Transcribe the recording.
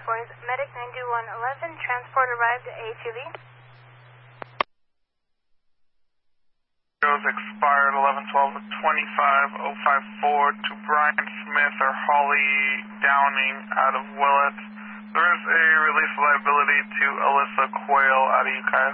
4s. Medic 92111, transport arrived at ATV. Goes expired 11/12/25054 to Brian Smith or Holly Downing out of Willett. There is a release liability to Alyssa Quayle out of Ukiah.